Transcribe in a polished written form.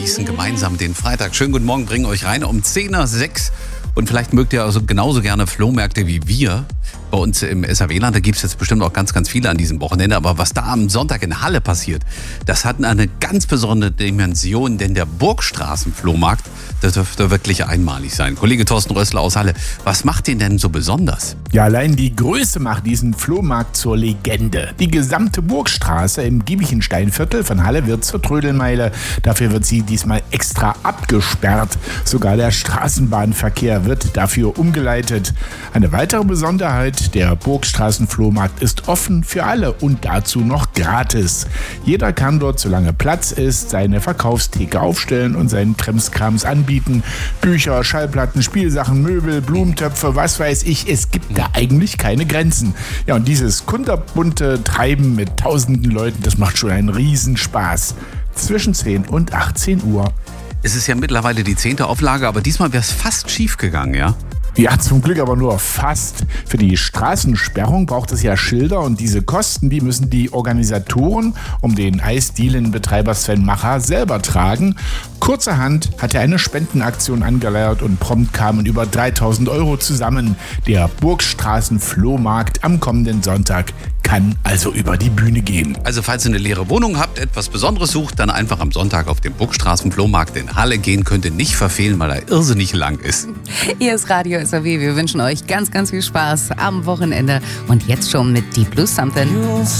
genießen gemeinsam den Freitag. Schönen guten Morgen, bringen euch rein um 10:06 Uhr. Und vielleicht mögt ihr also genauso gerne Flohmärkte wie wir. Bei uns im SAW-Land, da gibt es jetzt bestimmt auch ganz, ganz viele an diesem Wochenende. Aber was da am Sonntag in Halle passiert, das hat eine ganz besondere Dimension. Denn der Burgstraßen-Flohmarkt, das dürfte wirklich einmalig sein. Kollege Thorsten Rössler aus Halle, was macht den denn so besonders? Ja, allein die Größe macht diesen Flohmarkt zur Legende. Die gesamte Burgstraße im Giebichensteinviertel von Halle wird zur Trödelmeile. Dafür wird sie diesmal extra abgesperrt. Sogar der Straßenbahnverkehr wird dafür umgeleitet. Eine weitere Besonderheit: der Burgstraßen-Flohmarkt ist offen für alle und dazu noch gratis. Jeder kann dort, solange Platz ist, seine Verkaufstheke aufstellen und seinen Krimskrams anbieten. Bücher, Schallplatten, Spielsachen, Möbel, Blumentöpfe, was weiß ich. Es gibt da eigentlich keine Grenzen. Ja, und dieses kunterbunte Treiben mit tausenden Leuten, das macht schon einen Riesenspaß. Zwischen 10 und 18 Uhr. Es ist ja mittlerweile die 10. Auflage, aber diesmal wäre es fast schief gegangen, ja? Ja, zum Glück aber nur fast. Für die Straßensperrung braucht es ja Schilder und diese Kosten, die müssen die Organisatoren um den Eisdielenbetreiber Sven Macher selber tragen. Kurzerhand hat er eine Spendenaktion angeleiert und prompt kamen über 3.000 Euro zusammen. Der Burgstraßen-Flohmarkt am kommenden Sonntag kann also über die Bühne gehen. Also falls ihr eine leere Wohnung habt, etwas Besonderes sucht, dann einfach am Sonntag auf den Burgstraßen-Flohmarkt in Halle gehen. Könnt ihr nicht verfehlen, weil er irrsinnig lang ist. Hier ist Radio SAW. Wir wünschen euch ganz, ganz viel Spaß am Wochenende und jetzt schon mit Deep Blue Something.